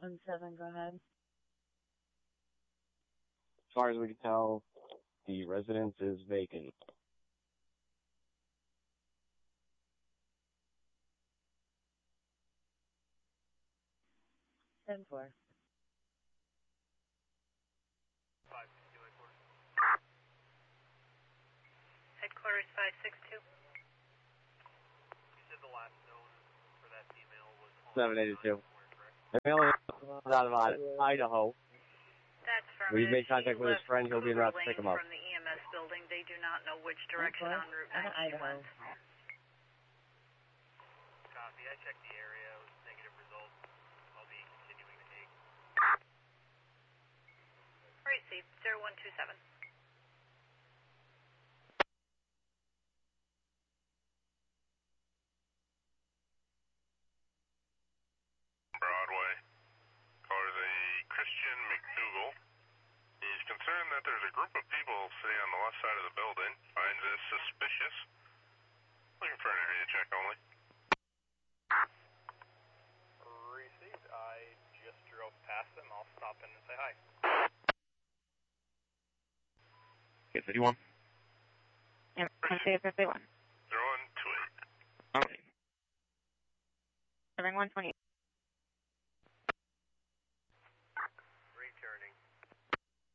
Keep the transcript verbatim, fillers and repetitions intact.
One seven, go ahead. As far as we can tell, the residence is vacant. ten four. Headquarters five six two. You said the last known for that female was seven eighty-two. The male is out of Idaho. That's from We've made contact with his friend. He'll be in route to pick him up. From the E M S building, they do not know which direction on Route nineteen went. Copy. I checked the area. It was negative results. I'll be continuing to take. Received. zero one two seven. Broadway. Cars a Christian McDougal. He's concerned that there's a group of people sitting on the left side of the building. Finds this suspicious. Looking for an area check only. Received. I just drove past them. I'll stop in and say hi. Okay, fifty-one. Yeah, say fifty-one. zero one two eight. Okay. Serving one twenty.